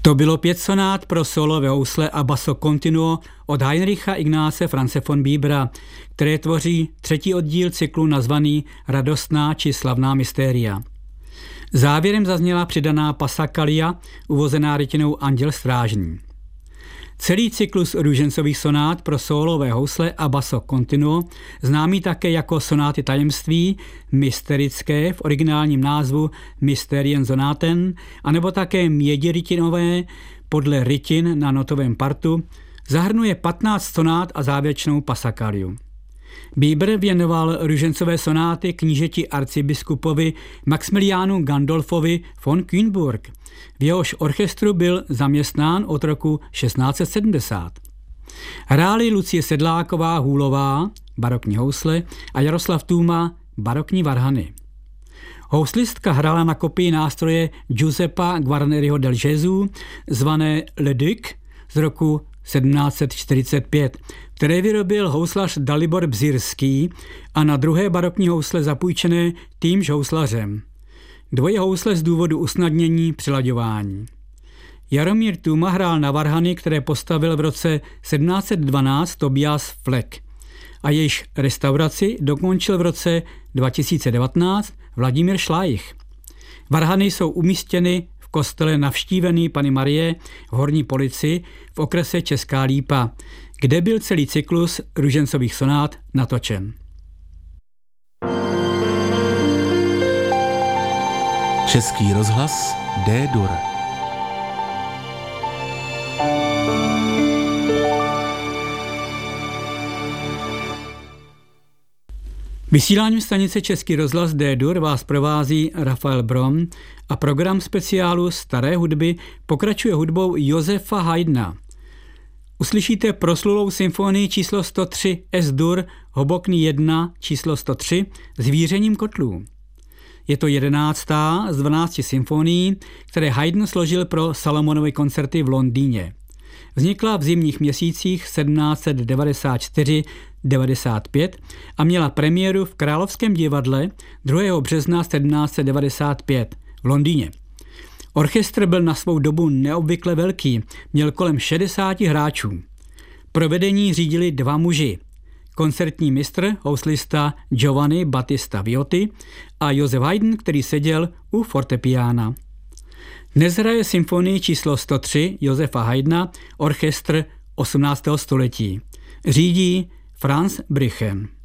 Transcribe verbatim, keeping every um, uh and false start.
To bylo pět sonát pro sólové housle a basso continuo od Heinricha Ignáce Franze von Bibera, které tvoří třetí oddíl cyklu nazvaný Radostná či slavná mystéria. Závěrem zazněla přidaná Passacaglia, uvozená rytinou Anděl strážný. Celý cyklus růžencových sonát pro sólové housle a basso continuo, známý také jako sonáty tajemství, mysterické v originálním názvu Mysterien Sonaten, anebo také mědirytinové podle rytin na notovém partu, zahrnuje patnáct sonát a závěrečnou Passacagliu. Biber věnoval růžencové sonáty knížeti arcibiskupovi Maxmiliánu Gandolfovi von Kühnburg. V jehož orchestru byl zaměstnán od roku šestnáct set sedmdesát. Hráli Lucie Sedláková Hůlová, barokní housle, a Jaroslav Tůma, barokní varhany. Houslistka hrála na kopii nástroje Giuseppa Guarneriho del Gesù, zvané Le Duc, z roku sedmnáct set čtyřicet pět, které vyrobil houslař Dalibor Bzirský a na druhé barokní housle zapůjčené týmž houslařem. Dvoje housle z důvodu usnadnění přilaďování. Jaromír Tůma hrál na varhany, které postavil v roce sedmnáct set dvanáct Tobias Fleck a jejíž restauraci dokončil v roce dva tisíce devatenáct Vladimír Šlajch. Varhany jsou umístěny v kostele Navštívený Panny Marie v Horní Polici v okrese Česká Lípa, kde byl celý cyklus růžencových sonát natočen. Český rozhlas D-dur. Vysíláním stanice Český rozhlas D-dur vás provází Rafael Brom a program speciálu Staré hudby pokračuje hudbou Josefa Haydna. Uslyšíte proslulou symfonii číslo sto tři S-dur Hobokný jedna číslo sto tři s vířením kotlů. Je to jedenáctá z dvanácti symfonií, které Haydn složil pro Salomonovy koncerty v Londýně. Vznikla v zimních měsících sedmnáct set devadesát čtyři devadesát pět a měla premiéru v Královském divadle druhého března sedmnáct set devadesát pět v Londýně. Orchestr byl na svou dobu neobvykle velký, měl kolem šedesáti hráčů. Provedení řídili dva muži. Koncertní mistr, houslista Giovanni Battista Viotti a Josef Haydn, který seděl u fortepiána. Dnes hraje symfonii číslo sto tři Josefa Haydna orchestr osmnáctého století. Řídí Franz Brüchen.